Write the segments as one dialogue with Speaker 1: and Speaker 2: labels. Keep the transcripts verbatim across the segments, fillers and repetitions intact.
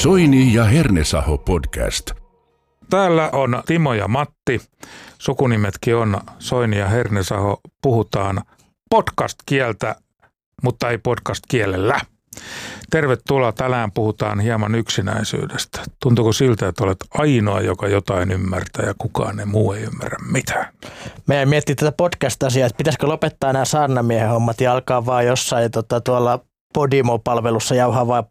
Speaker 1: Soini ja Hernesaho podcast.
Speaker 2: Täällä on Timo ja Matti. Sukunimetkin on Soini ja Hernesaho. Puhutaan podcast-kieltä, mutta ei podcast-kielellä. Tervetuloa. Tänään puhutaan hieman yksinäisyydestä. Tuntuuko siltä, että olet ainoa, joka jotain ymmärtää ja kukaan ei muu ei ymmärrä mitään?
Speaker 3: Meidän miettii tätä podcast-asiaa, että pitäisikö lopettaa nämä saarnamiehen hommat ja alkaa vaan jossain tota, tuolla Podimo-palvelussa jauhaa vaan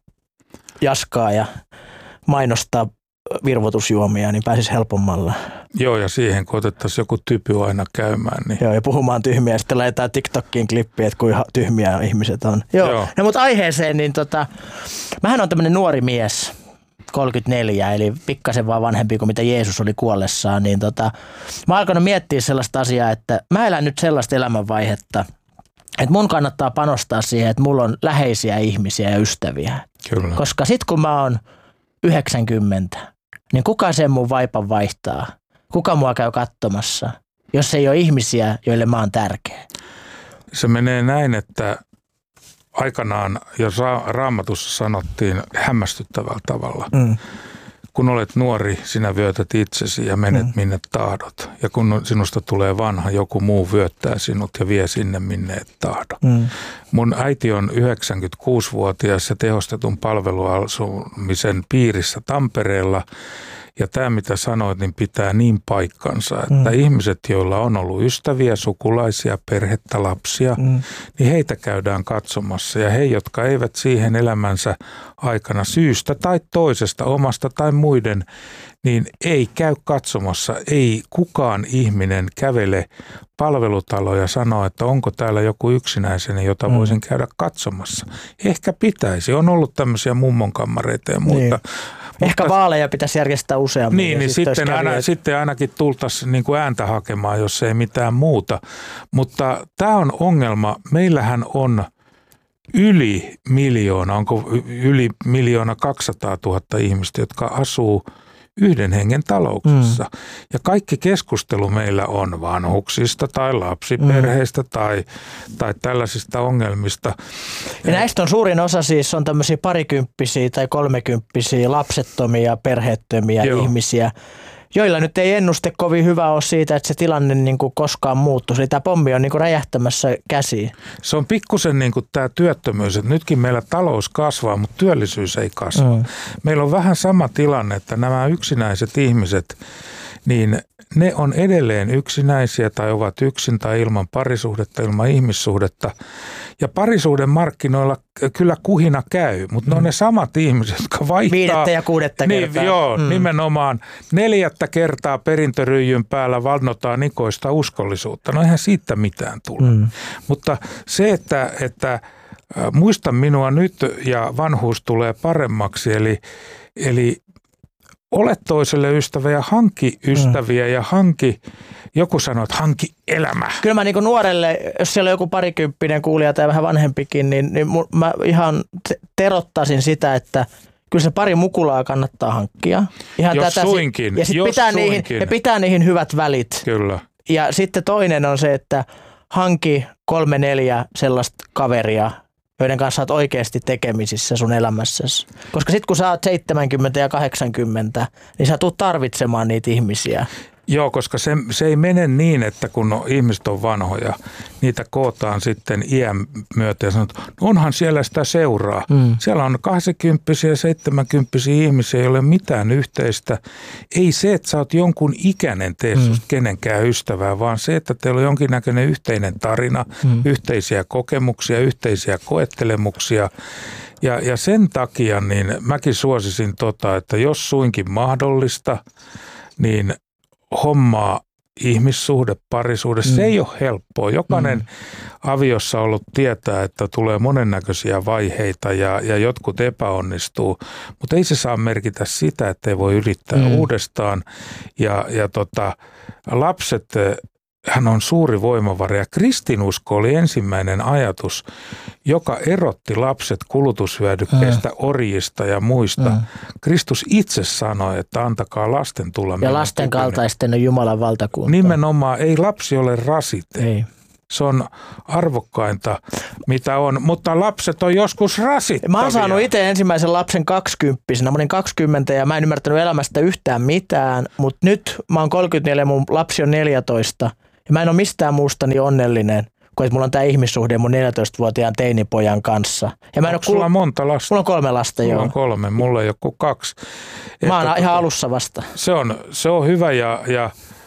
Speaker 3: jaskaa ja mainostaa virvoitusjuomia, niin pääsisi helpommalla.
Speaker 2: Joo, ja siihen kun otettaisiin joku typy aina käymään. Niin...
Speaker 3: Joo, ja puhumaan tyhmiä, ja sitten laitetaan TikTokkiin klippiä, että kuinka tyhmiä ihmiset on. Joo, Joo. No, mutta aiheeseen, niin tota, mähän on tämmöinen nuori mies, kolmekymmentäneljä, eli pikkasen vaan vanhempi kuin mitä Jeesus oli kuollessaan, niin tota, mä oon alkanut miettiä sellaista asiaa, että mä elän nyt sellaista elämänvaihetta, että mun kannattaa panostaa siihen, että mulla on läheisiä ihmisiä ja ystäviä.
Speaker 2: Kyllä.
Speaker 3: Koska sit kun mä oon yhdeksänkymmentä, niin kuka sen mun vaipan vaihtaa? Kuka mua käy katsomassa, jos ei ole ihmisiä, joille mä oon tärkeä?
Speaker 2: Se menee näin, että aikanaan, jos Raamatussa sanottiin hämmästyttävällä tavalla, mm. kun olet nuori, sinä vyötät itsesi ja menet mm. minne tahdot. Ja kun sinusta tulee vanha, joku muu vyöttää sinut ja vie sinne, minne et tahdo. Mm. Mun äiti on yhdeksänkymmentäkuusivuotias ja tehostetun palveluasumisen piirissä Tampereella. Ja tämä, mitä sanoit, niin pitää niin paikkansa, että mm. ihmiset, joilla on ollut ystäviä, sukulaisia, perhettä, lapsia, mm. niin heitä käydään katsomassa. Ja he, jotka eivät siihen elämänsä aikana syystä tai toisesta, omasta tai muiden, niin ei käy katsomassa. Ei kukaan ihminen kävele palvelutaloja ja sanoo, että onko täällä joku yksinäisen, jota mm. voisin käydä katsomassa. Ehkä pitäisi. On ollut tämmöisiä mummonkammareita ja muuta. Niin.
Speaker 3: Ehkä
Speaker 2: Mutta,
Speaker 3: vaaleja pitäisi järjestää useammin.
Speaker 2: Niin, niin sitten, sitten, aina, sitten ainakin tultaisiin niin kuin ääntä hakemaan, jos ei mitään muuta. Mutta tämä on ongelma. Meillähän on yli miljoona, onko yli miljoona kaksisataatuhatta ihmistä, jotka asuu yhden hengen talouksissa. Mm. Ja kaikki keskustelu meillä on vanhuksista tai lapsiperheistä mm. tai, tai tällaisista ongelmista.
Speaker 3: Ja näistä on suurin osa siis on tämmöisiä parikymppisiä tai kolmekymppisiä lapsettomia, perheettömiä Joo. ihmisiä, joilla nyt ei ennuste kovin hyvä ole siitä, että se tilanne niin kuin koskaan muuttuisi. Eli tämä pommi on niin kuin räjähtämässä käsiin.
Speaker 2: Se on pikkusen niin kuin tämä työttömyys, että nytkin meillä talous kasvaa, mutta työllisyys ei kasva. Mm. Meillä on vähän sama tilanne, että nämä yksinäiset ihmiset, niin ne on edelleen yksinäisiä tai ovat yksin tai ilman parisuhdetta, ilman ihmissuhdetta. Ja parisuhden markkinoilla kyllä kuhina käy, mutta mm. ne on ne samat ihmiset, jotka vaihtaa.
Speaker 3: Viidettä ja kuudetta
Speaker 2: niin,
Speaker 3: kertaa.
Speaker 2: Joo, mm. nimenomaan neljättä kertaa perintöryijyn päällä vannotaan ikoista uskollisuutta. No eihän siitä mitään tule. Mm. Mutta se, että, että muista minua nyt ja vanhuus tulee paremmaksi, eli, eli ole toiselle ystävä ja hanki ystäviä mm. ja hanki, joku sanoo, että hanki elämä.
Speaker 3: Kyllä mä niin kuin nuorelle, jos siellä on joku parikymppinen kuulija tai vähän vanhempikin, niin, niin mä ihan terottaisin sitä, että kyllä se pari mukulaa kannattaa hankkia. Ihan
Speaker 2: jos
Speaker 3: tätä,
Speaker 2: suinkin.
Speaker 3: Ja sitten pitää, niihin, pitää niihin hyvät välit.
Speaker 2: Kyllä.
Speaker 3: Ja sitten toinen on se, että hanki kolme neljä sellaista kaveria, joiden kanssa olet oikeasti tekemisissä sun elämässäsi. Koska sitten kun sä oot seitsemänkymmentä ja kahdeksankymmentä, niin sä tulet tarvitsemaan niitä ihmisiä.
Speaker 2: Joo, koska se, se ei mene niin, että kun no, ihmiset on vanhoja, niitä kootaan sitten iän myötä ja sanotaan, no onhan siellä sitä seuraa. Mm. Siellä on kaksikymppisiä ja seitsemänkymppisiä ihmisiä, ei ole mitään yhteistä. Ei se, että sä oot jonkun ikäinen tee mm. susta kenenkään ystävää, vaan se, että teillä on jonkinnäköinen yhteinen tarina, mm. yhteisiä kokemuksia, yhteisiä koettelemuksia. Ja, ja sen takia niin mäkin suosisin tota, että jos suinkin mahdollista, niin hommaa ihmissuhde, parisuhde, mm. se ei ole helppoa. Jokainen mm. aviossa ollut tietää, että tulee monennäköisiä vaiheita ja, ja jotkut epäonnistuu, mutta ei se saa merkitä sitä, että ei voi yrittää mm. uudestaan. Ja, ja tota, lapset, hän on suuri voimavara ja kristinusko oli ensimmäinen ajatus, joka erotti lapset kulutushyödykkeistä, mm. orjista ja muista. Mm. Kristus itse sanoi, että antakaa lasten tulla.
Speaker 3: Ja lasten kaltaisten on Jumalan valtakunta.
Speaker 2: Nimenomaan, ei lapsi ole rasite.
Speaker 3: Ei.
Speaker 2: se on arvokkainta, mitä on. Mutta lapset on joskus rasittavia.
Speaker 3: Mä oon saanut itse ensimmäisen lapsen kaksikymppisenä. Mä olin kaksikymmentä ja mä en ymmärtänyt elämästä yhtään mitään. Mutta nyt mä oon kolmekymmentäneljä, mun lapsi on neljätoista. Ja mä en ole mistään muusta niin onnellinen, kun mulla on tää ihmissuhde mun neljätoistavuotiaan teinipojan kanssa. Ja mä en
Speaker 2: Onko sulla kuul... monta lasta?
Speaker 3: Mulla on kolme lasta,
Speaker 2: mulla
Speaker 3: joo.
Speaker 2: on kolme, mulla ei ole kuin kaksi.
Speaker 3: Mä oon ihan alussa vasta.
Speaker 2: Se on, se on hyvä ja, ja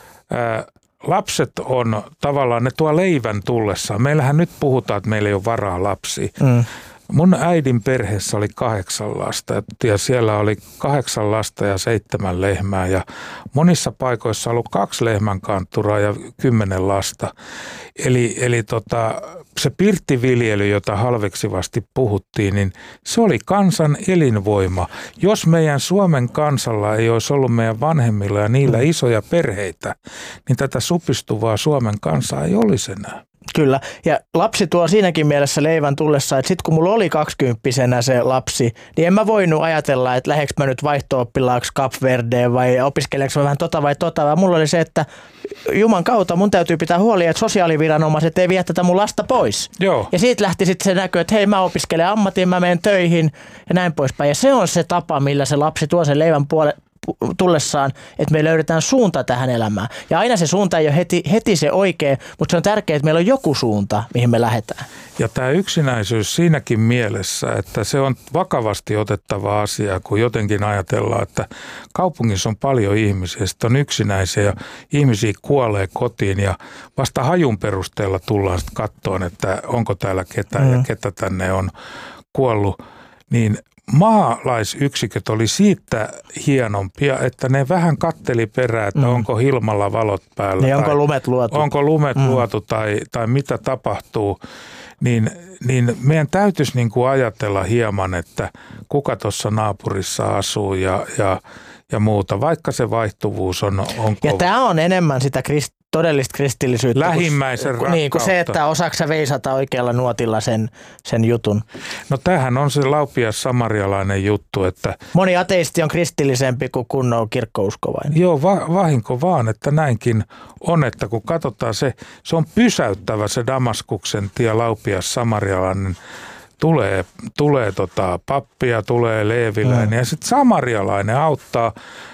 Speaker 2: ää, lapset on tavallaan, ne tuo leivän tullessaan. Meillähän nyt puhutaan, että meillä ei ole varaa lapsia. Mm. Mun äidin perheessä oli kahdeksan lasta ja siellä oli kahdeksan lasta ja seitsemän lehmää ja monissa paikoissa on ollut kaksi lehmänkantturaa ja kymmenen lasta. Eli, eli tota, se pirttiviljely, jota halveksivasti puhuttiin, niin se oli kansan elinvoima. Jos meidän Suomen kansalla ei olisi ollut meidän vanhemmilla ja niillä isoja perheitä, niin tätä supistuvaa Suomen kansaa ei olisi enää.
Speaker 3: Kyllä, ja lapsi tuo siinäkin mielessä leivän tullessa, että sitten kun mulla oli kaksikymppisenä se lapsi, niin en mä voinut ajatella, että lähdekö mä nyt vaihto-oppilaaksi Cape Verdeen vai opiskeleeko mä vähän tota vai tota, vaan mulla oli se, että Juman kautta mun täytyy pitää huoli, että sosiaaliviranomaiset ei vie tätä mun lasta pois.
Speaker 2: Joo.
Speaker 3: Ja siitä lähti sitten se näkö, että hei, mä opiskelen ammatin, mä menen töihin ja näin poispäin. Ja se on se tapa, millä se lapsi tuo sen leivän puolelle tullessaan, että me löydetään suunta tähän elämään. Ja aina se suunta ei ole heti, heti se oikea, mutta se on tärkeää, että meillä on joku suunta, mihin me lähdetään.
Speaker 2: Ja tämä yksinäisyys siinäkin mielessä, että se on vakavasti otettava asia, kun jotenkin ajatellaan, että kaupungissa on paljon ihmisiä, sitten on yksinäisiä ja ihmisiä kuolee kotiin ja vasta hajun perusteella tullaan sitten katsomaan, että onko täällä ketään mm. ja ketä tänne on kuollut, niin maalaisyksiköt oli siitä hienompia, että ne vähän katteli perään, että mm. onko Hilmalla valot päällä.
Speaker 3: Niin onko lumet luotu.
Speaker 2: Onko lumet mm. luotu tai, tai mitä tapahtuu. Niin, niin meidän täytyisi niin kuin ajatella hieman, että kuka tuossa naapurissa asuu ja, ja, ja muuta, vaikka se vaihtuvuus on, on kova.
Speaker 3: Ja tämä on enemmän sitä krist- todellista kristillisyyttä.
Speaker 2: Lähimmäisen
Speaker 3: kun,
Speaker 2: rakkautta.
Speaker 3: Niin kuin se, että osaako sä veisata oikealla nuotilla sen, sen jutun.
Speaker 2: No tämähän on se laupias samarialainen juttu, että
Speaker 3: moni ateisti on kristillisempi kuin kunnon kirkkouskovainen.
Speaker 2: Joo, va- vahinko vaan, että näinkin on, että kun katsotaan se, se on pysäyttävä se Damaskuksen tie, laupias samarialainen. Tulee, tulee tota pappia, tulee leeviläinen mm. ja sitten samarialainen auttaa,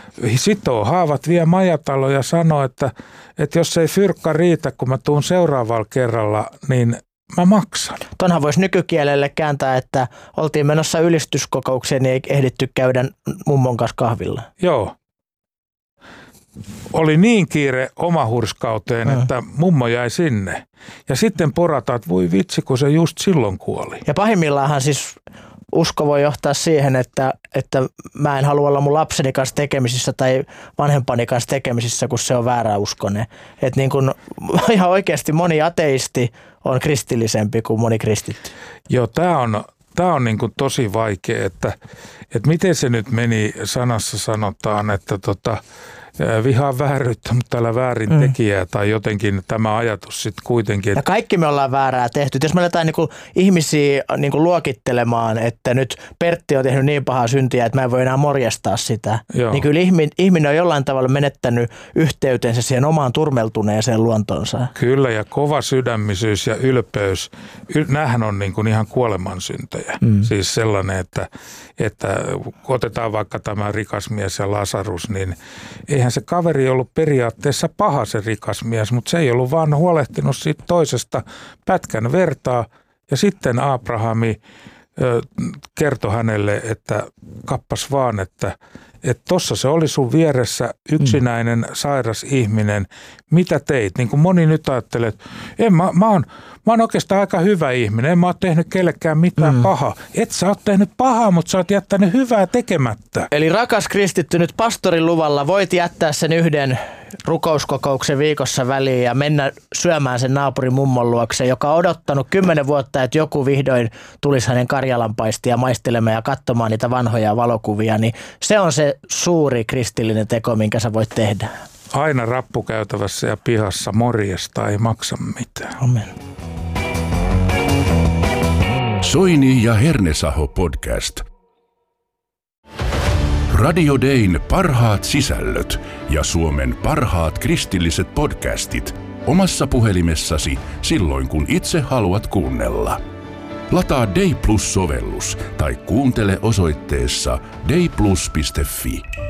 Speaker 2: sitoo haavat, vie majatalo ja sanoo, että, että jos ei fyrkka riitä, kun mä tuun seuraavalla kerralla, niin mä maksan.
Speaker 3: Tonhan voisi nykykielelle kääntää, että oltiin menossa ylistyskokoukseen, niin ei ehditty käydä mummon kanssa kahvilla.
Speaker 2: Joo. Oli niin kiire omahurskauteen, mm. että mummo jäi sinne. Ja sitten porataan, että voi vitsi, kun se just silloin kuoli.
Speaker 3: Ja pahimmillaan siis usko voi johtaa siihen, että, että mä en halua olla mun lapseni kanssa tekemisissä tai vanhempani kanssa tekemisissä, kun se on vääräuskoinen. Että niin kun ihan oikeasti moni ateisti on kristillisempi kuin moni kristitty.
Speaker 2: Joo, tää on, tää on niin kuin tosi vaikea, että, että miten se nyt meni, sanassa sanotaan, että tota, vihaa vääryyttä, mutta täällä väärin mm. tekijää tai jotenkin tämä ajatus sitten kuitenkin.
Speaker 3: Ja kaikki me ollaan väärää tehty. Jos me aletaan niinku ihmisiä niinku luokittelemaan, että nyt Pertti on tehnyt niin pahaa syntiä, että mä en voi enää morjastaa sitä, Joo. niin kyllä ihminen on jollain tavalla menettänyt yhteytensä siihen omaan turmeltuneeseen luontonsa.
Speaker 2: Kyllä, ja kova sydämisyys ja ylpeys, nämähän on niin kuin ihan kuolemansyntejä. Mm. Siis sellainen, että, että otetaan vaikka tämä rikas mies ja Lasarus, niin eihän se kaveri ollut periaatteessa paha se rikas mies, mutta se ei ollut vaan huolehtinut siitä toisesta pätkän vertaa. Ja sitten Abrahami ö, kertoi hänelle, että kappas vaan, että että tossa se oli sun vieressä yksinäinen, mm. sairas ihminen. Mitä teit? Niin kuin moni nyt ajattelee, että en, mä, mä, oon, mä oon oikeastaan aika hyvä ihminen. En mä oon tehnyt kellekään mitään mm. pahaa. Et sä oot tehnyt pahaa, mutta sä oot jättänyt hyvää tekemättä.
Speaker 3: Eli rakas kristitty, nyt pastorin luvalla voit jättää sen yhden rukouskokouksen viikossa väliin ja mennä syömään sen naapurin mummon luokse, joka on odottanut kymmenen vuotta, että joku vihdoin tulisi hänen karjalanpaistia maistelemaan ja katsomaan niitä vanhoja valokuvia, niin se on se suuri kristillinen teko, minkä sä voit tehdä.
Speaker 2: Aina rappukäytävässä ja pihassa morjesta ei maksa mitään.
Speaker 3: Amen.
Speaker 1: Soini ja Hernesaho podcast. Radio Dayn parhaat sisällöt ja Suomen parhaat kristilliset podcastit omassa puhelimessasi silloin, kun itse haluat kuunnella. Lataa Day Plus-sovellus tai kuuntele osoitteessa day plus piste fi.